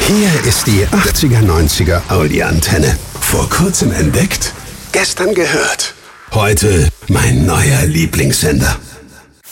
Hier ist die 80er-90er Audi-Antenne. Vor kurzem entdeckt, gestern gehört. Heute mein neuer Lieblingssender.